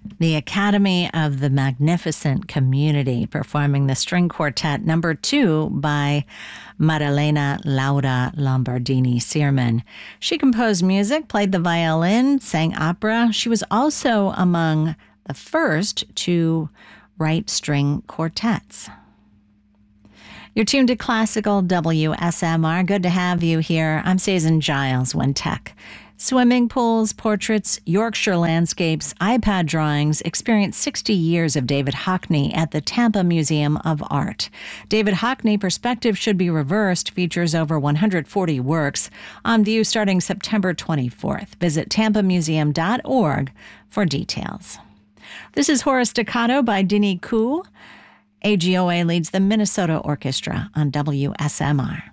The Academy of the Magnificent Community, performing the String Quartet number 2 by Maddalena Laura Lombardini Searman. She composed music, played the violin, sang opera. She was also among the first to write string quartets. You're tuned to Classical WSMR. Good to have you here. I'm Susan Giles, One Tech. Swimming pools, portraits, Yorkshire landscapes, iPad drawings. Experience 60 years of David Hockney at the Tampa Museum of Art. David Hockney Perspective Should Be Reversed features over 140 works on view starting September 24th. Visit tampamuseum.org for details. This is Horace Staccato by Dinny Koo. AGOA leads the Minnesota Orchestra on WSMR.